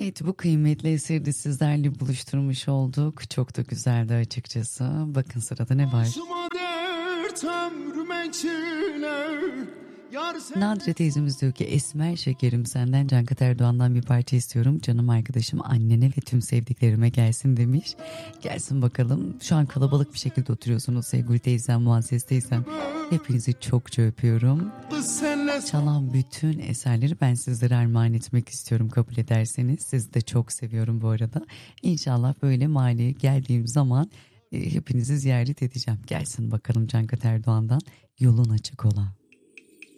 Evet, bu kıymetli eseri de sizlerle buluşturmuş olduk. Çok da güzeldi açıkçası. Bakın sırada ne var? Başıma dert ömrüme çile. Nadire teyzemiz diyor ki Esmer şekerim senden Cankat Erdoğan'dan bir parça istiyorum. Canım arkadaşım annene ve tüm sevdiklerime gelsin demiş. Gelsin bakalım. Şu an kalabalık bir şekilde oturuyorsunuz sevgili teyzem, Muazzez teyzem. Hepinizi çokça öpüyorum. Çalan bütün eserleri ben sizlere armağan etmek istiyorum kabul ederseniz. Sizi de çok seviyorum bu arada. İnşallah böyle mahalleye geldiğim zaman hepinizi ziyaret edeceğim. Gelsin bakalım Cankat Erdoğan'dan Yolun Açık Ola.